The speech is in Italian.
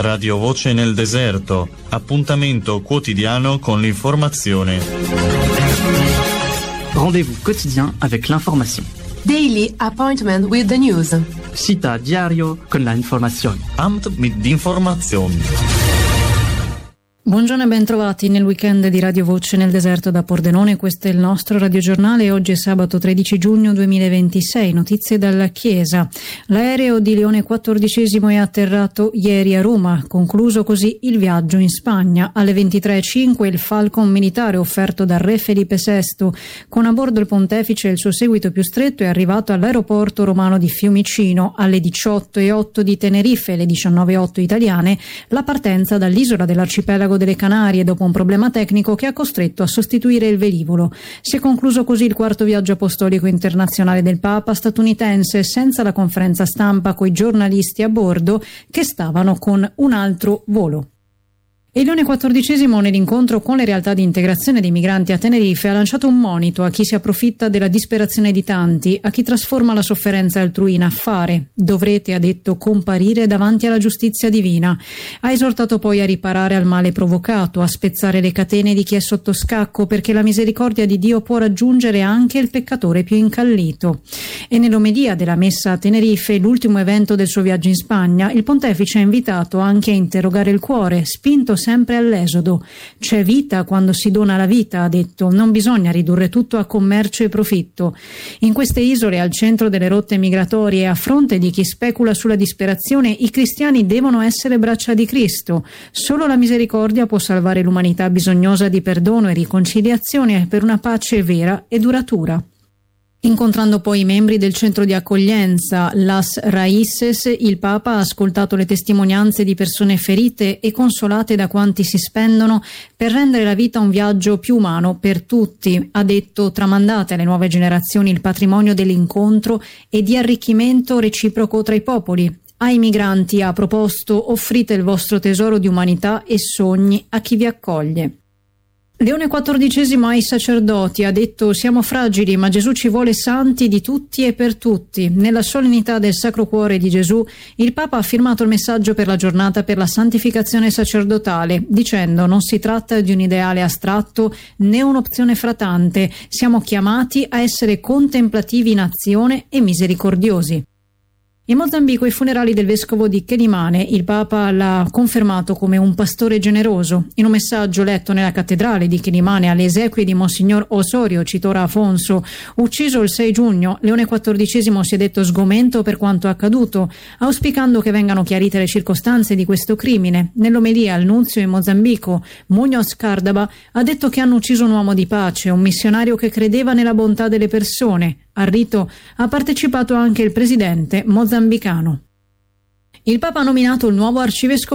Radio Voce nel deserto, appuntamento quotidiano con l'informazione. Rendez-vous quotidien avec l'information. Daily appointment with the news. Cita diario con la informazione. Amt mit Information. Buongiorno e ben trovati nel weekend di Radio Voce nel deserto da Pordenone. Questo è il nostro radiogiornale. Oggi è sabato 13 giugno 2026. Notizie dalla Chiesa. L'aereo di Leone XIV è atterrato ieri a Roma. Concluso così il viaggio in Spagna. Alle 23:05 il Falcon militare offerto dal re Felipe VI, con a bordo il pontefice e il suo seguito più stretto, è arrivato all'aeroporto romano di Fiumicino. Alle 18:08 di Tenerife e le 19:08 italiane la partenza dall'isola dell'arcipelago delle Canarie dopo un problema tecnico che ha costretto a sostituire il velivolo. Si è concluso così il quarto viaggio apostolico internazionale del Papa statunitense, senza la conferenza stampa coi giornalisti a bordo che stavano con un altro volo. Il Leone XIV, nell'incontro con le realtà di integrazione dei migranti a Tenerife, ha lanciato un monito a chi si approfitta della disperazione di tanti, a chi trasforma la sofferenza altrui in affare. Dovrete, ha detto, comparire davanti alla giustizia divina. Ha esortato poi a riparare al male provocato, a spezzare le catene di chi è sotto scacco, perché la misericordia di Dio può raggiungere anche il peccatore più incallito. E nell'omelia della messa a Tenerife, l'ultimo evento del suo viaggio in Spagna, il pontefice ha invitato anche a interrogare il cuore, spinto sempre all'esodo. C'è vita quando si dona la vita, ha detto, non bisogna ridurre tutto a commercio e profitto. In queste isole, al centro delle rotte migratorie, a fronte di chi specula sulla disperazione, i cristiani devono essere braccia di Cristo. Solo la misericordia può salvare l'umanità bisognosa di perdono e riconciliazione per una pace vera e duratura. Incontrando poi i membri del centro di accoglienza Las Raíces, il Papa ha ascoltato le testimonianze di persone ferite e consolate da quanti si spendono per rendere la vita un viaggio più umano per tutti. Ha detto: tramandate alle nuove generazioni il patrimonio dell'incontro e di arricchimento reciproco tra i popoli. Ai migranti ha proposto: offrite il vostro tesoro di umanità e sogni a chi vi accoglie. Leone XIV ai sacerdoti ha detto: siamo fragili, ma Gesù ci vuole santi di tutti e per tutti. Nella solennità del Sacro Cuore di Gesù, il Papa ha firmato il messaggio per la giornata per la santificazione sacerdotale, dicendo: non si tratta di un ideale astratto né un'opzione fratante, siamo chiamati a essere contemplativi in azione e misericordiosi. In Mozambico i funerali del vescovo di Quelimane, il Papa l'ha confermato come un pastore generoso. In un messaggio letto nella cattedrale di Quelimane alle esequie di Monsignor Osorio Citora Afonso, ucciso il 6 giugno, Leone XIV si è detto sgomento per quanto accaduto, auspicando che vengano chiarite le circostanze di questo crimine. Nell'omelia al nunzio in Mozambico, Muñoz Cardaba, ha detto che hanno ucciso un uomo di pace, un missionario che credeva nella bontà delle persone. Al rito ha partecipato anche il presidente mozambicano. Il Papa ha nominato il nuovo arcivescovo